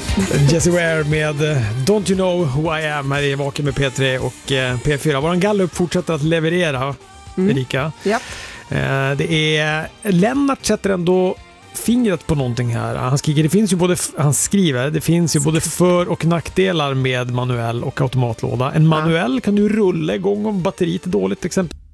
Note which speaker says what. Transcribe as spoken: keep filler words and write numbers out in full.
Speaker 1: Jessie Ware med Don't You Know Who I Am här i Vaken med P tre och P fyra. Våran gallup fortsätter att leverera, mm. Erika.
Speaker 2: Yep.
Speaker 1: Det är Lennart sätter ändå fingret på någonting här. Han skriver, det finns ju både, han skriver, det finns ju både för- och nackdelar med manuell och automatlåda. En manuell kan du rulla igång om batteriet är dåligt exempel.